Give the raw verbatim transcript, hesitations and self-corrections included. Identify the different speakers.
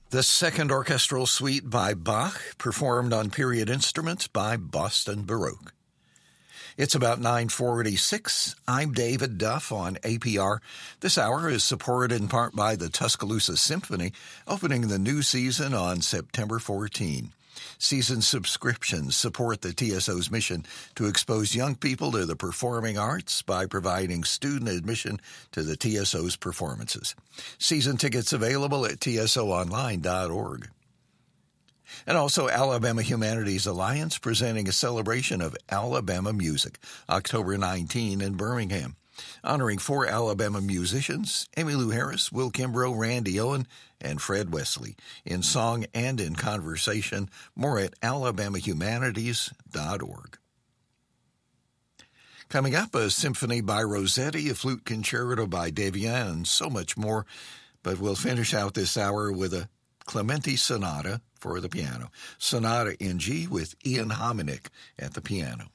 Speaker 1: The Second Orchestral Suite by Bach, performed on period instruments by Boston Baroque. It's about nine forty-six. I'm David Duff on A P R. This hour is supported in part by the Tuscaloosa Symphony, opening the new season on September fourteenth. Season subscriptions support the T S O's mission to expose young people to the performing arts by providing student admission to the T S O's performances. Season tickets available at T S O online dot org. And also Alabama Humanities Alliance presenting a celebration of Alabama music, October nineteenth in Birmingham, honoring four Alabama musicians, Emmylou Harris, Will Kimbrough, Randy Owen, and Fred Wesley, in song and in conversation. More at Alabama Humanities dot org. Coming up, a symphony by Rossetti, a flute concerto by Devian, and so much more. But we'll finish out this hour with a Clementi Sonata for the piano. Sonata in G with Ian Hominick at the piano.